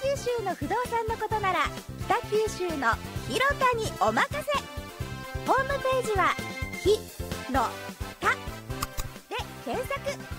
九州の不動産のことなら北九州の広田にお任せ。ホームページはひのたで検索。